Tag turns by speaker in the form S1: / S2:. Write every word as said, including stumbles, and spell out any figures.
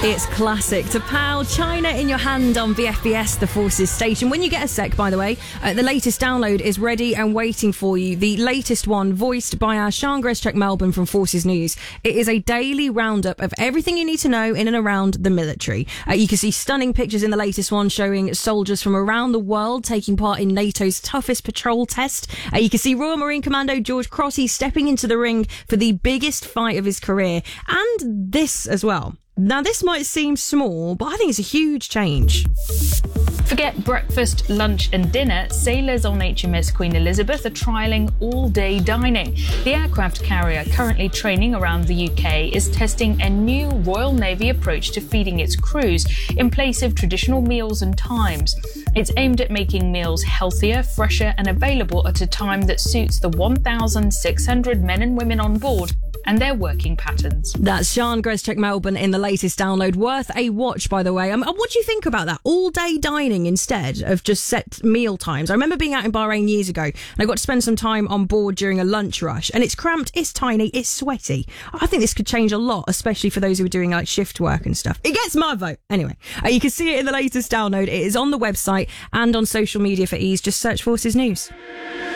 S1: It's classic to pow China in your hand on V F B S, the Forces station. When you get a sec, by the way, uh, the latest download is ready and waiting for you. The latest one voiced by our Sian Greschek Melbourne from Forces News. It is a daily roundup of everything you need to know in and around the military. Uh, you can see stunning pictures in the latest one showing soldiers from around the world taking part in NATO's toughest patrol test. Uh, you can see Royal Marine Commando George Crotty stepping into the ring for the biggest fight of his career. And this as well. Now, this might seem small, but I think it's a huge change.
S2: Forget breakfast, lunch and dinner. Sailors on H M S Queen Elizabeth are trialling all-day dining. The aircraft carrier, currently training around the U K, is testing a new Royal Navy approach to feeding its crews in place of traditional meals and times. It's aimed at making meals healthier, fresher and available at a time that suits the one thousand six hundred men and women on board and their working patterns.
S1: That's Sian Greschek Melbourne in the latest download. Worth a watch, by the way. Um, what do you think about that? All-day dining instead of just set meal times. I remember being out in Bahrain years ago, and I got to spend some time on board during a lunch rush, and it's cramped, it's tiny, it's sweaty. I think this could change a lot, especially for those who are doing like shift work and stuff. It gets my vote. Anyway, uh, you can see it in the latest download. It is on the website and on social media for ease. Just search Forces News.